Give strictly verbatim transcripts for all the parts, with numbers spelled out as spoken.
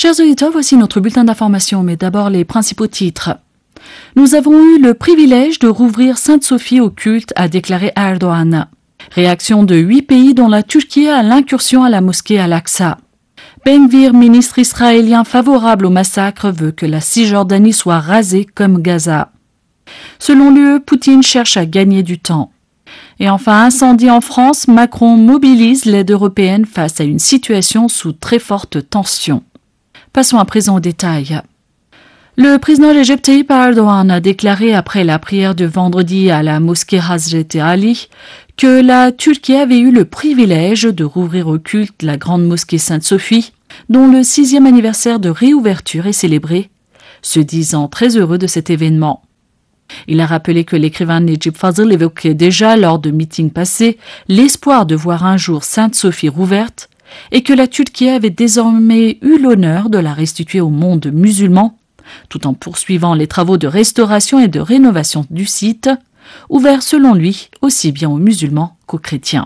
Chers auditeurs, voici notre bulletin d'information, mais d'abord les principaux titres. Nous avons eu le privilège de rouvrir Sainte-Sophie au culte, a déclaré Erdogan. Réaction de huit pays dont la Turquie à l'incursion à la mosquée Al-Aqsa. Ben Gvir, ministre israélien favorable au massacre, veut que la Cisjordanie soit rasée comme Gaza. Selon l'U E, Poutine cherche à gagner du temps. Et enfin, incendie en France, Macron mobilise l'aide européenne face à une situation sous très forte tension. Passons à présent aux détails. Le président de l'Égypte Tayyip Erdogan a déclaré après la prière de vendredi à la mosquée Hazreti Ali que la Turquie avait eu le privilège de rouvrir au culte la grande mosquée Sainte-Sophie, dont le sixième anniversaire de réouverture est célébré, se disant très heureux de cet événement. Il a rappelé que l'écrivain Necip Fazıl évoquait déjà lors de meetings passés l'espoir de voir un jour Sainte-Sophie rouverte et que la Turquie avait désormais eu l'honneur de la restituer au monde musulman, tout en poursuivant les travaux de restauration et de rénovation du site, ouvert selon lui aussi bien aux musulmans qu'aux chrétiens.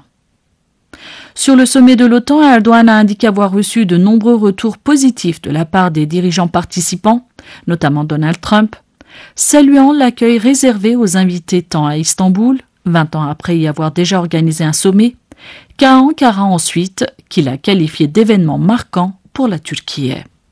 Sur le sommet de l'OTAN, Erdogan a indiqué avoir reçu de nombreux retours positifs de la part des dirigeants participants, notamment Donald Trump, saluant l'accueil réservé aux invités tant à Istanbul, vingt ans après y avoir déjà organisé un sommet, qu'à Ankara ensuite, qu'il a qualifié d'événement marquant pour la Turquie.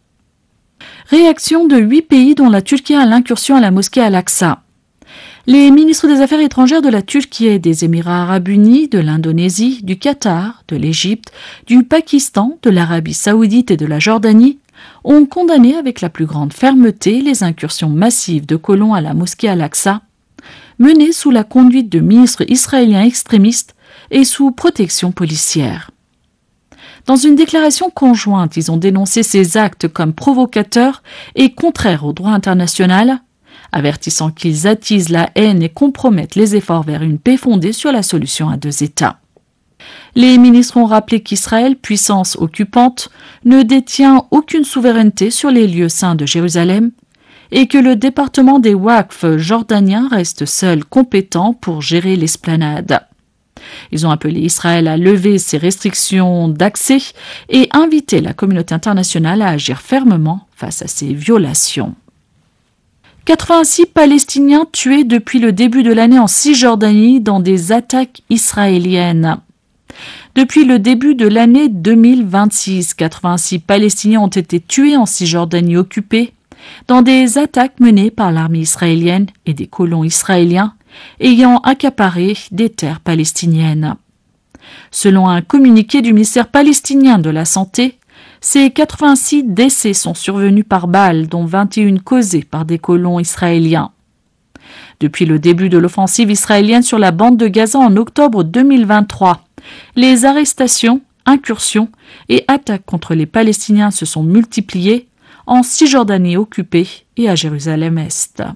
Réaction de huit pays dont la Turquie à l'incursion à la mosquée Al-Aqsa. Les ministres des Affaires étrangères de la Turquie, des Émirats arabes unis, de l'Indonésie, du Qatar, de l'Égypte, du Pakistan, de l'Arabie saoudite et de la Jordanie ont condamné avec la plus grande fermeté les incursions massives de colons à la mosquée Al-Aqsa, menées sous la conduite de ministres israéliens extrémistes et sous protection policière. Dans une déclaration conjointe, ils ont dénoncé ces actes comme provocateurs et contraires au droit international, avertissant qu'ils attisent la haine et compromettent les efforts vers une paix fondée sur la solution à deux États. Les ministres ont rappelé qu'Israël, puissance occupante, ne détient aucune souveraineté sur les lieux saints de Jérusalem et que le département des Waqf jordaniens reste seul compétent pour gérer l'esplanade. Ils ont appelé Israël à lever ses restrictions d'accès et invité la communauté internationale à agir fermement face à ces violations. quatre-vingt-six Palestiniens tués depuis le début de l'année en Cisjordanie dans des attaques israéliennes. Depuis le début de l'année deux mille vingt-six, quatre-vingt-six Palestiniens ont été tués en Cisjordanie occupée dans des attaques menées par l'armée israélienne et des colons israéliens ayant accaparé des terres palestiniennes. Selon un communiqué du ministère palestinien de la Santé, ces quatre-vingt-six décès sont survenus par balles, dont vingt et un causés par des colons israéliens. Depuis le début de l'offensive israélienne sur la bande de Gaza en octobre deux mille vingt-trois, les arrestations, incursions et attaques contre les Palestiniens se sont multipliées en Cisjordanie occupée et à Jérusalem-Est.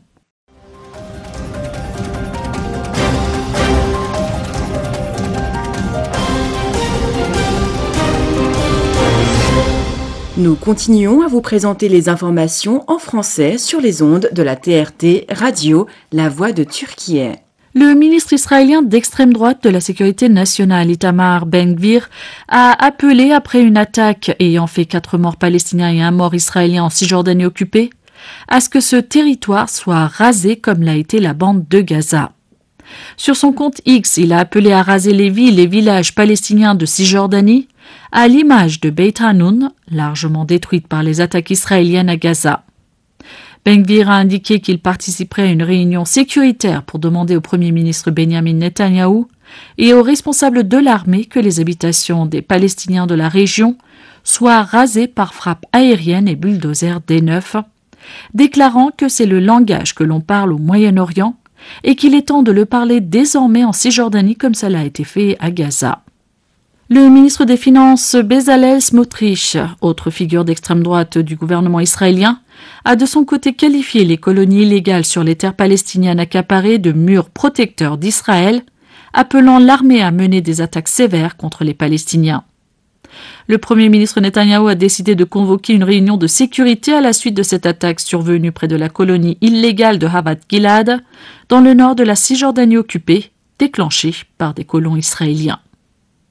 Nous continuons à vous présenter les informations en français sur les ondes de la T R T Radio, la voix de Turquie. Le ministre israélien d'extrême droite de la sécurité nationale, Itamar Ben Gvir, a appelé, après une attaque ayant fait quatre morts palestiniens et un mort israélien en Cisjordanie occupée, à ce que ce territoire soit rasé comme l'a été la bande de Gaza. Sur son compte X, il a appelé à raser les villes et villages palestiniens de Cisjordanie, à l'image de Beit Hanoun, largement détruite par les attaques israéliennes à Gaza. Ben Gvir a indiqué qu'il participerait à une réunion sécuritaire pour demander au Premier ministre Benjamin Netanyahou et aux responsables de l'armée que les habitations des Palestiniens de la région soient rasées par frappes aériennes et bulldozers D neuf, déclarant que c'est le langage que l'on parle au Moyen-Orient et qu'il est temps de le parler désormais en Cisjordanie comme ça l'a été fait à Gaza. Le ministre des Finances Bezalel Smotrich, autre figure d'extrême droite du gouvernement israélien, a de son côté qualifié les colonies illégales sur les terres palestiniennes accaparées de murs protecteurs d'Israël, appelant l'armée à mener des attaques sévères contre les Palestiniens. Le Premier ministre Netanyahou a décidé de convoquer une réunion de sécurité à la suite de cette attaque survenue près de la colonie illégale de Havat Gilad, dans le nord de la Cisjordanie occupée, déclenchée par des colons israéliens.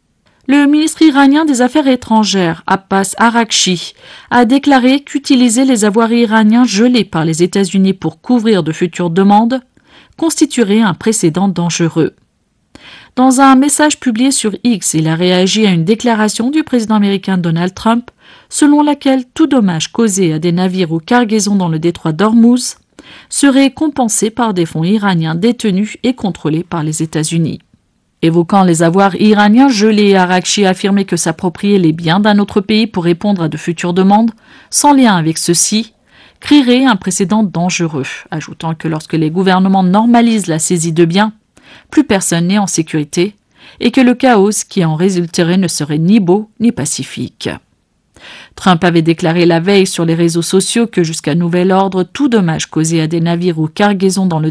Le ministre iranien des Affaires étrangères, Abbas Araghchi, a déclaré qu'utiliser les avoirs iraniens gelés par les États-Unis pour couvrir de futures demandes constituerait un précédent dangereux. Dans un message publié sur X, il a réagi à une déclaration du président américain Donald Trump, selon laquelle tout dommage causé à des navires ou cargaisons dans le détroit d'Ormuz serait compensé par des fonds iraniens détenus et contrôlés par les États-Unis. Évoquant les avoirs iraniens gelés, Araghchi a affirmé que s'approprier les biens d'un autre pays pour répondre à de futures demandes, sans lien avec ceux-ci, créerait un précédent dangereux, ajoutant que lorsque les gouvernements normalisent la saisie de biens, plus personne n'est en sécurité et que le chaos qui en résulterait ne serait ni beau ni pacifique. Trump avait déclaré la veille sur les réseaux sociaux que jusqu'à nouvel ordre, tout dommage causé à des navires ou cargaisons dans le